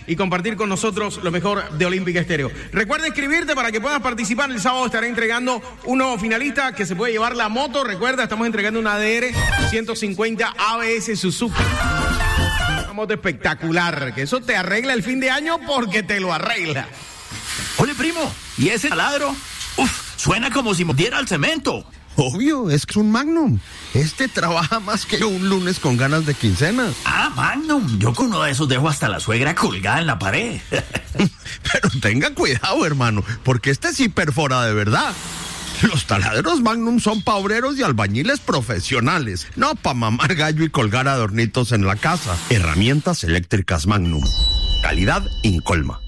y compartir con nosotros lo mejor de Olímpica Estéreo. Recuerda inscribirte para que puedas participar. El sábado estaré entregando un nuevo finalista que se puede llevar la moto. Recuerda, estamos entregando una DR 150 ABS Suzuki. Una moto espectacular, que eso te arregla el fin de año porque te lo arregla. Ole, primo, ¿y ese taladro? Uf, suena como si mordiera al cemento. Obvio, es que es un Magnum. Este trabaja más que un lunes con ganas de quincena. Ah, Magnum. Yo con uno de esos dejo hasta la suegra colgada en la pared. Pero tenga cuidado, hermano, porque este sí perfora de verdad. Los taladros Magnum son pa' obreros y albañiles profesionales, no pa' mamar gallo y colgar adornitos en la casa. Herramientas eléctricas Magnum. Calidad Incolma.